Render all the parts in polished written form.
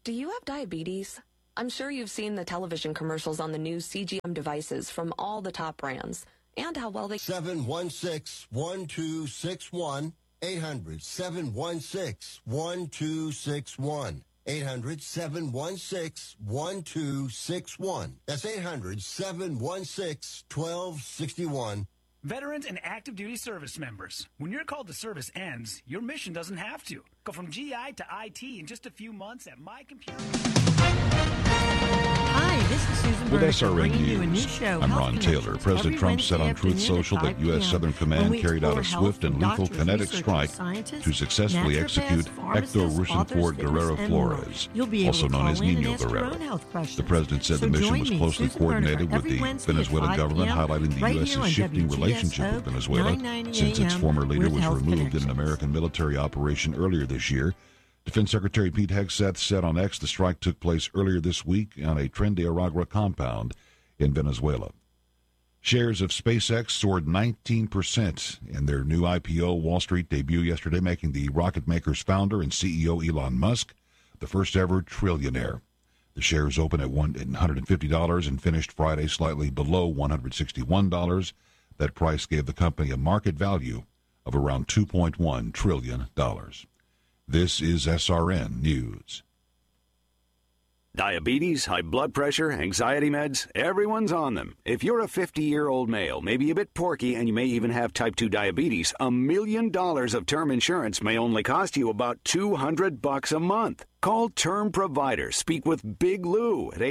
Do you have diabetes? I'm sure you've seen the television commercials on the new CGM devices from all the top brands and how well they... 716-1261. 800-716-1261. 800-716-1261. That's 800-716-1261. Veterans and active duty service members, when your call to service ends, your mission doesn't have to. Go from GI to IT in just a few months at My Computer. Hi, this is Susan With Burke SRN bringing you a new News, show, I'm Health Ron Connections, Taylor. President every Trump said on Wednesday Truth afternoon Social at that 5 U.S. p.m. Southern when Command we carried out a explore swift health and from lethal doctors, kinetic researchers, strike scientists, to successfully execute naturopaths, Hector pharmacists, Rosenford authors, Guerrero fitness, and more. Flores, You'll be able also to known as call in Nino and ask your Guerrero. own health questions. The president said So the mission join was me, closely Susan coordinated Bernifer, with every the Wednesday at Venezuelan 5 government, p.m. highlighting the right U.S.'s here on shifting WGSO relationship with Venezuela 990 since its AM former leader with was Health removed in an Connections. American military operation earlier this year. Defense Secretary Pete Hegseth said on X the strike took place earlier this week on a Tren de Aragua compound in Venezuela. Shares of SpaceX soared 19% in their new IPO Wall Street debut yesterday, making the rocket maker's founder and CEO Elon Musk the first ever trillionaire. The shares opened at $150 and finished Friday slightly below $161. That price gave the company a market value of around $2.1 trillion. This is SRN News. Diabetes, high blood pressure, anxiety meds, everyone's on them. If you're a 50-year-old male, maybe a bit porky, and you may even have type 2 diabetes, $1 million of term insurance may only cost you about $200 a month. Call Term Provider. Speak with Big Lou at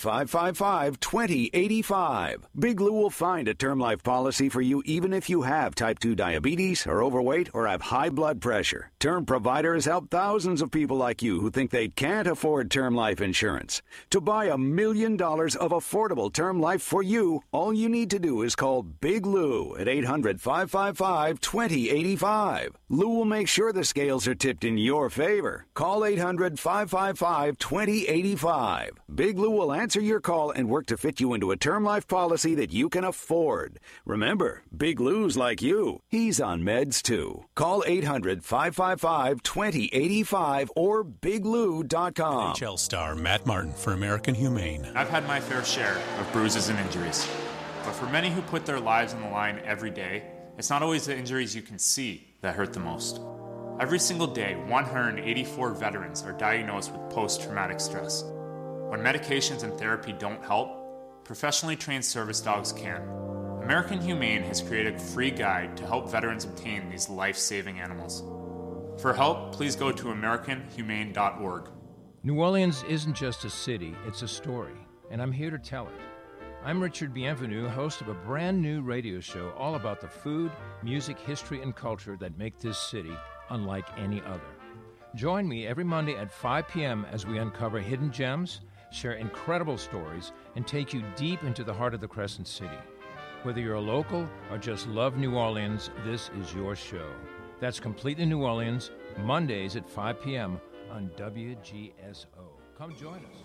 800-555-2085. Big Lou will find a term life policy for you even if you have type 2 diabetes, are overweight, or have high blood pressure. Term Provider has helped thousands of people like you who think they can't afford term life insurance. To buy $1 million of affordable term life for you, all you need to do is call Big Lou at 800-555-2085. Lou will make sure the scales are tipped in your favor. Call 800-555-2085. Big Lou will answer your call and work to fit you into a term life policy that you can afford. Remember, Big Lou's like you. He's on meds too. Call 800-555-2085 or biglou.com. NHL star Matt Martin for American Humane. I've had my fair share of bruises and injuries. But for many who put their lives on the line every day, it's not always the injuries you can see that hurt the most. Every single day, 184 veterans are diagnosed with post-traumatic stress. When medications and therapy don't help, professionally trained service dogs can. American Humane has created a free guide to help veterans obtain these life-saving animals. For help, please go to AmericanHumane.org. New Orleans isn't just a city, it's a story, and I'm here to tell it. I'm Richard Bienvenu, host of a brand new radio show all about the food, music, history, and culture that make this city unlike any other. Join me every Monday at 5 p.m. as we uncover hidden gems, share incredible stories, and take you deep into the heart of the Crescent City. Whether you're a local or just love New Orleans, this is your show. That's Completely New Orleans, Mondays at 5 p.m. on WGSO. Come join us.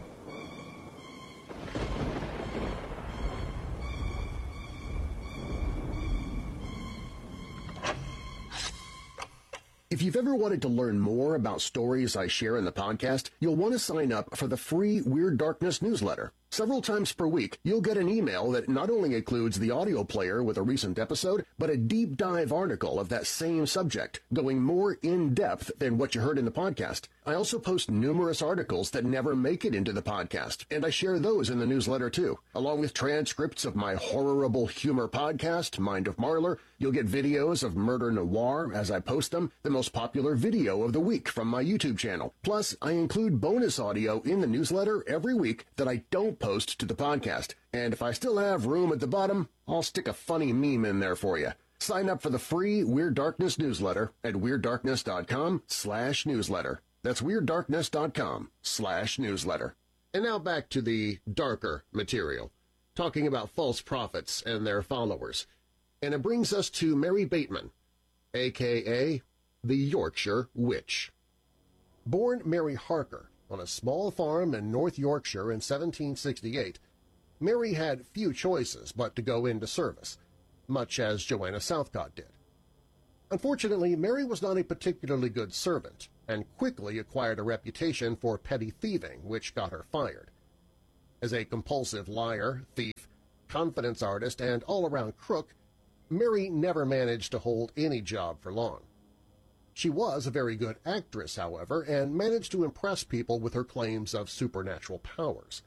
If you've ever wanted to learn more about stories I share in the podcast, you'll want to sign up for the free Weird Darkness newsletter. Several times per week, you'll get an email that not only includes the audio player with a recent episode, but a deep dive article of that same subject, going more in-depth than what you heard in the podcast. I also post numerous articles that never make it into the podcast, and I share those in the newsletter too. Along with transcripts of my horrible humor podcast, Mind of Marler, you'll get videos of Murder Noir as I post them, the most popular video of the week from my YouTube channel. Plus, I include bonus audio in the newsletter every week that I don't post to the podcast. And if I still have room at the bottom, I'll stick a funny meme in there for you. Sign up for the free Weird Darkness newsletter at WeirdDarkness.com/newsletter. That's WeirdDarkness.com/newsletter. And now back to the darker material, talking about false prophets and their followers. And it brings us to Mary Bateman, a.k.a. the Yorkshire Witch. Born Mary Harker on a small farm in North Yorkshire in 1768, Mary had few choices but to go into service, much as Joanna Southcott did. Unfortunately, Mary was not a particularly good servant, and quickly acquired a reputation for petty thieving, which got her fired. As a compulsive liar, thief, confidence artist, and all-around crook, Mary never managed to hold any job for long. She was a very good actress, however, and managed to impress people with her claims of supernatural powers.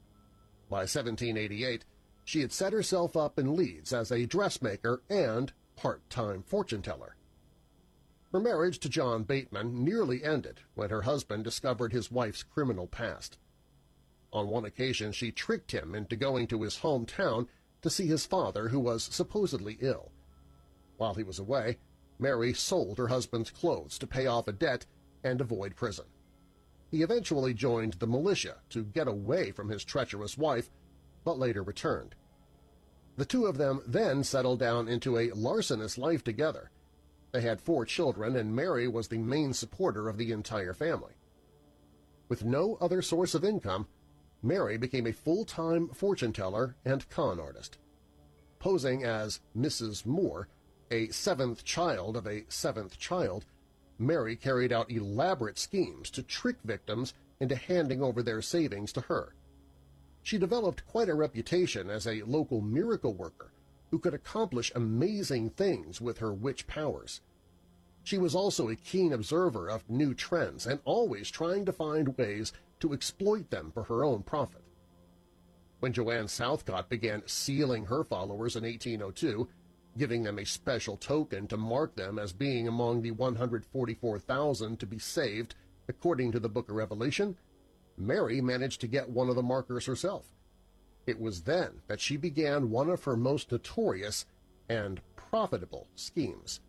By 1788, she had set herself up in Leeds as a dressmaker and part-time fortune-teller. Her marriage to John Bateman nearly ended when her husband discovered his wife's criminal past. On one occasion, she tricked him into going to his hometown to see his father, who was supposedly ill. While he was away, Mary sold her husband's clothes to pay off a debt and avoid prison. He eventually joined the militia to get away from his treacherous wife, but later returned. The two of them then settled down into a larcenous life together. They had 4 children, and Mary was the main supporter of the entire family. With no other source of income, Mary became a full-time fortune-teller and con artist. Posing as Mrs. Moore, a 7th child of a 7th child, Mary carried out elaborate schemes to trick victims into handing over their savings to her. She developed quite a reputation as a local miracle worker who could accomplish amazing things with her witch powers. She was also a keen observer of new trends and always trying to find ways to exploit them for her own profit. When Joanne Southcott began sealing her followers in 1802, giving them a special token to mark them as being among the 144,000 to be saved according to the Book of Revelation, Mary managed to get one of the markers herself. It was then that she began one of her most notorious and profitable schemes.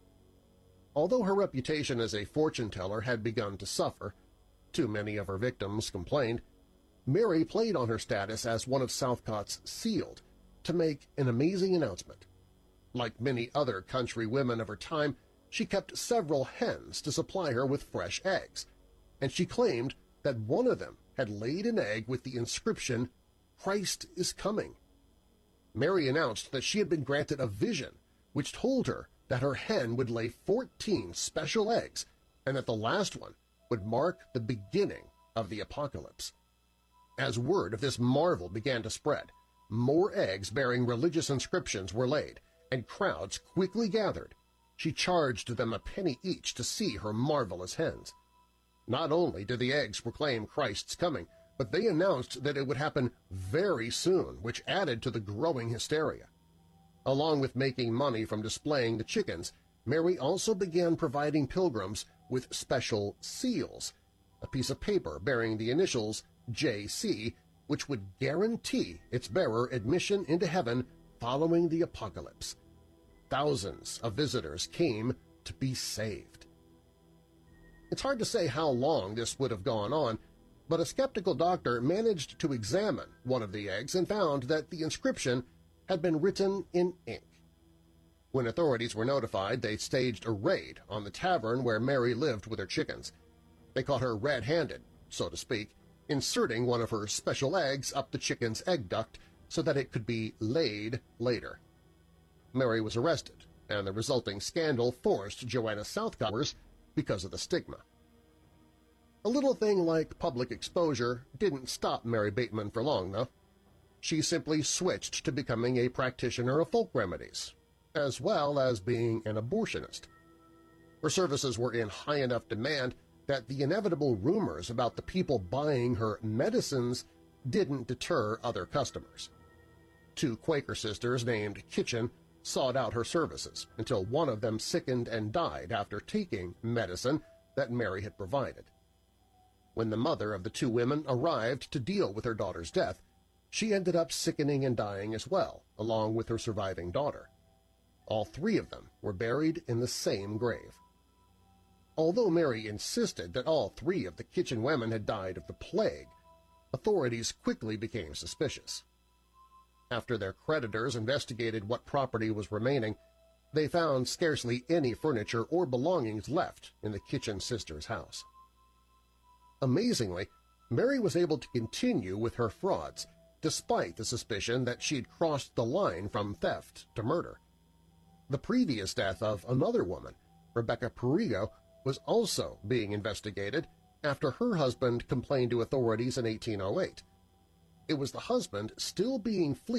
Although her reputation as a fortune-teller had begun to suffer, too many of her victims complained, Mary played on her status as one of Southcott's sealed to make an amazing announcement. Like many other country women of her time, she kept several hens to supply her with fresh eggs, and she claimed that one of them had laid an egg with the inscription, "Christ is coming." Mary announced that she had been granted a vision which told her that her hen would lay 14 special eggs and that the last one would mark the beginning of the apocalypse. As word of this marvel began to spread, more eggs bearing religious inscriptions were laid, and crowds quickly gathered. She charged them a penny each to see her marvelous hens. Not only did the eggs proclaim Christ's coming, but they announced that it would happen very soon, which added to the growing hysteria. Along with making money from displaying the chickens, Mary also began providing pilgrims with special seals, a piece of paper bearing the initials J.C., which would guarantee its bearer admission into heaven following the apocalypse. Thousands of visitors came to be saved. It's hard to say how long this would have gone on, but a skeptical doctor managed to examine one of the eggs and found that the inscription had been written in ink. When authorities were notified, they staged a raid on the tavern where Mary lived with her chickens. They caught her red-handed, so to speak, inserting one of her special eggs up the chicken's egg duct so that it could be laid later. Mary was arrested, and the resulting scandal forced Joanna Southcott because of the stigma. A little thing like public exposure didn't stop Mary Bateman for long, though. She simply switched to becoming a practitioner of folk remedies, as well as being an abortionist. Her services were in high enough demand that the inevitable rumors about the people buying her medicines didn't deter other customers. 2 Quaker sisters named Kitchen sought out her services until one of them sickened and died after taking medicine that Mary had provided. When the mother of the 2 women arrived to deal with her daughter's death, she ended up sickening and dying as well, along with her surviving daughter. All 3 of them were buried in the same grave. Although Mary insisted that all 3 of the Kitchen women had died of the plague, authorities quickly became suspicious. After their creditors investigated what property was remaining, they found scarcely any furniture or belongings left in the Kitchen sisters' house. Amazingly, Mary was able to continue with her frauds despite the suspicion that she'd crossed the line from theft to murder. The previous death of another woman, Rebecca Perigo, was also being investigated after her husband complained to authorities in 1808. It was the husband still being fleeced